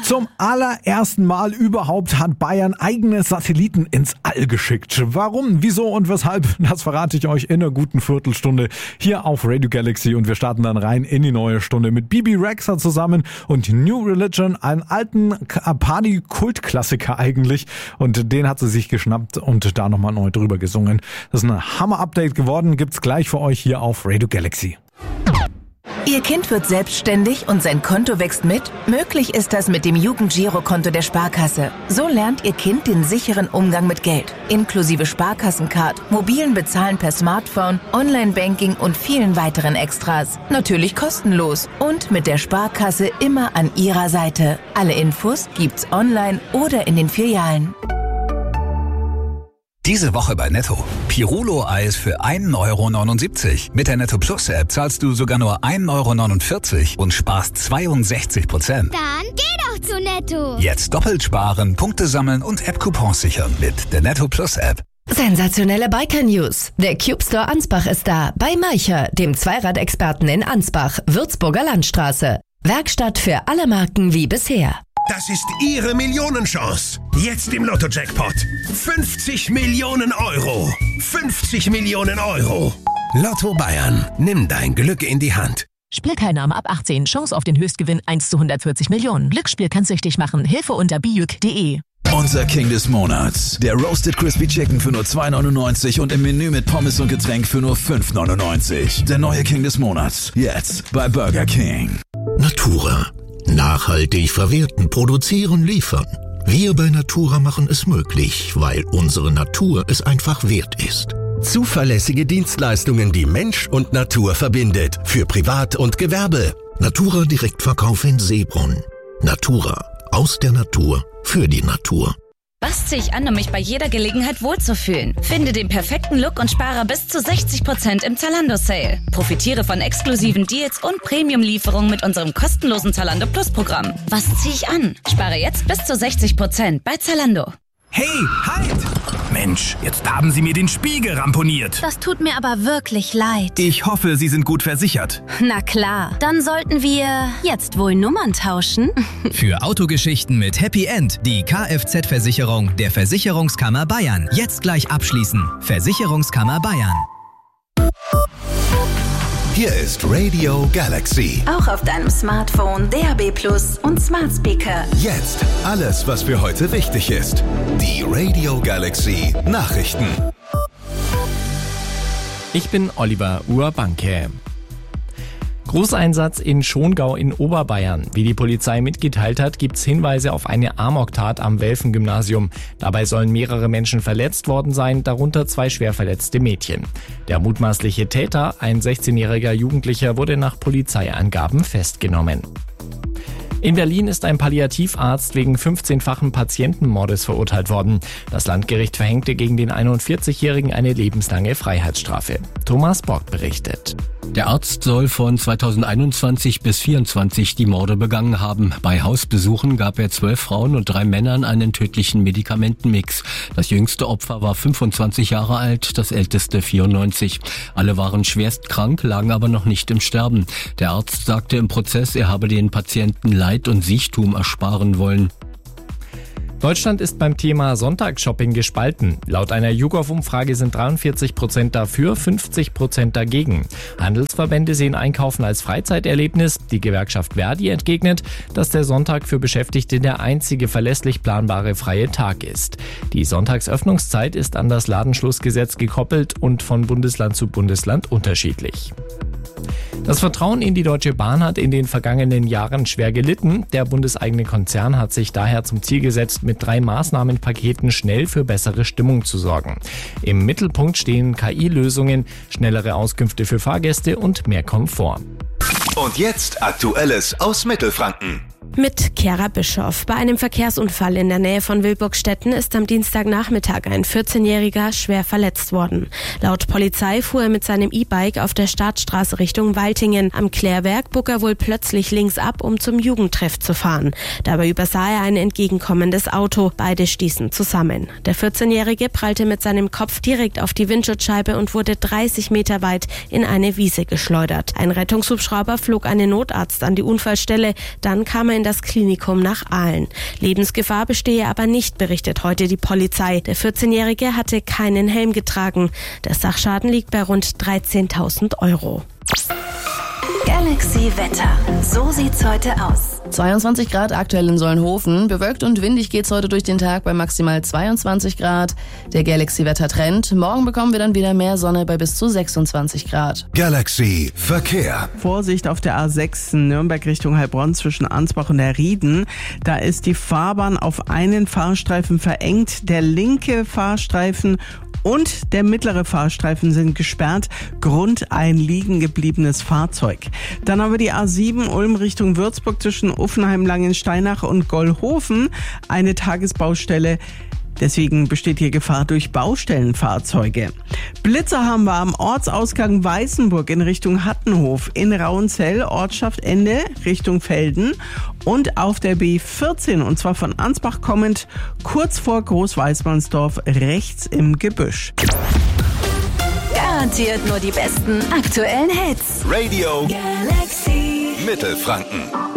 Zum allerersten Mal überhaupt hat Bayern eigene Satelliten ins All geschickt. Warum, wieso und weshalb, das verrate ich euch in einer guten Viertelstunde hier auf Radio Galaxy. Und wir starten dann rein in die neue Stunde mit Bibi Rexha zusammen und New Religion, einen alten Party-Kult-Klassiker eigentlich. Und den hat sie sich geschnappt und da nochmal neu drüber gesungen. Das ist ein Hammer-Update geworden, gibt's gleich für euch hier auf Radio Galaxy. Ihr Kind wird selbstständig und sein Konto wächst mit? Möglich ist das mit dem Jugendgirokonto der Sparkasse. So lernt Ihr Kind den sicheren Umgang mit Geld. Inklusive Sparkassencard, mobilen Bezahlen per Smartphone, Online-Banking und vielen weiteren Extras. Natürlich kostenlos und mit der Sparkasse immer an Ihrer Seite. Alle Infos gibt's online oder in den Filialen. Diese Woche bei Netto. Pirulo-Eis für 1,79 €. Mit der Netto Plus App zahlst du sogar nur 1,49 € und sparst 62%. Dann geh doch zu Netto. Jetzt doppelt sparen, Punkte sammeln und App-Coupons sichern mit der Netto Plus App. Sensationelle Biker-News. Der Cube Store Ansbach ist da. Bei Maicher, dem Zweiradexperten in Ansbach, Würzburger Landstraße. Werkstatt für alle Marken wie bisher. Das ist Ihre Millionenchance. Jetzt im Lotto-Jackpot. 50 Millionen €. 50 Millionen €. Lotto Bayern. Nimm dein Glück in die Hand. Spielteilnahme ab 18. Chance auf den Höchstgewinn 1 zu 140 Millionen. Glücksspiel kann süchtig machen. Hilfe unter biuk.de. Unser King des Monats. Der Roasted Crispy Chicken für nur 2,99 € und im Menü mit Pommes und Getränk für nur 5,99 €. Der neue King des Monats. Jetzt bei Burger King. Natura. Nachhaltig verwerten, produzieren, liefern. Wir bei Natura machen es möglich, weil unsere Natur es einfach wert ist. Zuverlässige Dienstleistungen, die Mensch und Natur verbindet. Für Privat und Gewerbe. Natura Direktverkauf in Seebrunn. Natura. Aus der Natur. Für die Natur. Was ziehe ich an, um mich bei jeder Gelegenheit wohlzufühlen? Finde den perfekten Look und spare bis zu 60% im Zalando-Sale. Profitiere von exklusiven Deals und Premium-Lieferungen mit unserem kostenlosen Zalando Plus-Programm. Was ziehe ich an? Spare jetzt bis zu 60% bei Zalando. Hey, halt! Mensch, jetzt haben Sie mir den Spiegel ramponiert. Das tut mir aber wirklich leid. Ich hoffe, Sie sind gut versichert. Na klar, dann sollten wir jetzt wohl Nummern tauschen. Für Autogeschichten mit Happy End die Kfz-Versicherung der Versicherungskammer Bayern. Jetzt gleich abschließen. Versicherungskammer Bayern. Hier ist Radio Galaxy. Auch auf deinem Smartphone, DAB+ und Smart Speaker. Jetzt alles, was für heute wichtig ist. Die Radio Galaxy Nachrichten. Ich bin Oliver Urbanke. Großeinsatz in Schongau in Oberbayern. Wie die Polizei mitgeteilt hat, gibt es Hinweise auf eine Amoktat am Welfen-Gymnasium. Dabei sollen mehrere Menschen verletzt worden sein, darunter 2 schwer verletzte Mädchen. Der mutmaßliche Täter, ein 16-jähriger Jugendlicher, wurde nach Polizeiangaben festgenommen. In Berlin ist ein Palliativarzt wegen 15-fachen Patientenmordes verurteilt worden. Das Landgericht verhängte gegen den 41-Jährigen eine lebenslange Freiheitsstrafe. Thomas Bock berichtet. Der Arzt soll von 2021 bis 2024 die Morde begangen haben. Bei Hausbesuchen gab er 12 Frauen und 3 Männern einen tödlichen Medikamentenmix. Das jüngste Opfer war 25 Jahre alt, das älteste 94. Alle waren schwerst krank, lagen aber noch nicht im Sterben. Der Arzt sagte im Prozess, er habe den Patienten Leid und Siechtum ersparen wollen. Deutschland ist beim Thema Sonntagsshopping gespalten. Laut einer YouGov-Umfrage sind 43% dafür, 50% dagegen. Handelsverbände sehen Einkaufen als Freizeiterlebnis. Die Gewerkschaft Verdi entgegnet, dass der Sonntag für Beschäftigte der einzige verlässlich planbare freie Tag ist. Die Sonntagsöffnungszeit ist an das Ladenschlussgesetz gekoppelt und von Bundesland zu Bundesland unterschiedlich. Das Vertrauen in die Deutsche Bahn hat in den vergangenen Jahren schwer gelitten. Der bundeseigene Konzern hat sich daher zum Ziel gesetzt, mit 3 Maßnahmenpaketen schnell für bessere Stimmung zu sorgen. Im Mittelpunkt stehen KI-Lösungen, schnellere Auskünfte für Fahrgäste und mehr Komfort. Und jetzt Aktuelles aus Mittelfranken. Mit Kera Bischof. Bei einem Verkehrsunfall in der Nähe von Wilburgstetten ist am Dienstagnachmittag ein 14-Jähriger schwer verletzt worden. Laut Polizei fuhr er mit seinem E-Bike auf der Startstraße Richtung Waltingen. Am Klärwerk bog er wohl plötzlich links ab, um zum Jugendtreff zu fahren. Dabei übersah er ein entgegenkommendes Auto. Beide stießen zusammen. Der 14-Jährige prallte mit seinem Kopf direkt auf die Windschutzscheibe und wurde 30 Meter weit in eine Wiese geschleudert. Ein Rettungshubschrauber flog einen Notarzt an die Unfallstelle. Dann kam er in in das Klinikum nach Aalen. Lebensgefahr bestehe aber nicht, berichtet heute die Polizei. Der 14-Jährige hatte keinen Helm getragen. Der Sachschaden liegt bei rund 13.000 €. Galaxy Wetter. So sieht's heute aus. 22 Grad aktuell in Solnhofen. Bewölkt und windig geht's heute durch den Tag bei maximal 22 Grad. Der Galaxy-Wetter-Trend. Morgen bekommen wir dann wieder mehr Sonne bei bis zu 26 Grad. Galaxy Verkehr. Vorsicht auf der A6 Nürnberg Richtung Heilbronn zwischen Ansbach und der Rieden. Da ist die Fahrbahn auf einen Fahrstreifen verengt. Der linke Fahrstreifen und der mittlere Fahrstreifen sind gesperrt. Grund ein liegen gebliebenes Fahrzeug. Dann haben wir die A7 Ulm Richtung Würzburg zwischen Uffenheim, Langensteinach und Gollhofen. Eine Tagesbaustelle. Deswegen besteht hier Gefahr durch Baustellenfahrzeuge. Blitzer haben wir am Ortsausgang Weißenburg in Richtung Hattenhof, in Rauenzell, Ortschaft Ende Richtung Velden und auf der B14 und zwar von Ansbach kommend kurz vor Großweißmannsdorf rechts im Gebüsch. Garantiert nur die besten aktuellen Hits. Radio Galaxy Mittelfranken.